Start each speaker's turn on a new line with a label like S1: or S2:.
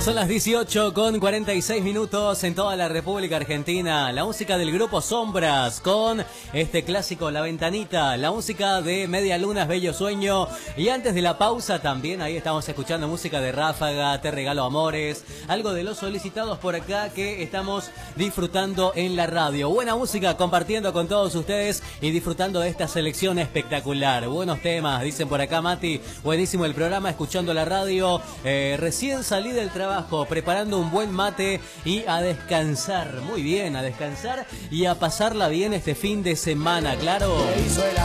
S1: Son las 18:46 en toda la República Argentina. La música del grupo Sombras con este clásico La Ventanita, la música de Media Luna, Bello Sueño. Y antes de la pausa también ahí estamos escuchando música de Ráfaga, Te Regalo Amores, algo de los solicitados por acá que estamos disfrutando en la radio. Buena música compartiendo con todos ustedes y disfrutando de esta selección espectacular. Buenos temas, dicen por acá Mati. Buenísimo el programa, escuchando la radio. Recién salí del trabajo, preparando un buen mate y a descansar. Muy bien, a descansar y a pasarla bien este fin de semana, claro.